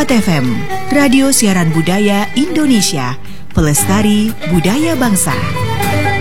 FM, Radio Siaran Budaya Indonesia, pelestari budaya bangsa.